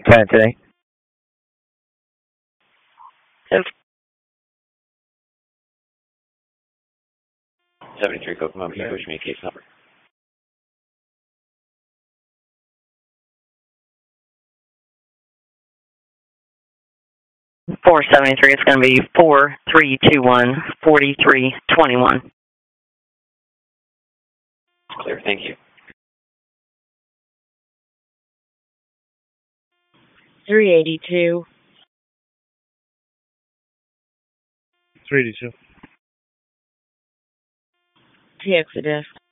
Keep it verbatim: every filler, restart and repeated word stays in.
Ten today. seventy-three Kokomo, can you push me a case number? four seventy-three, it's going to be four three two one, four three two one. Clear, thank you. three eighty-two. three eighty-two. T X desk.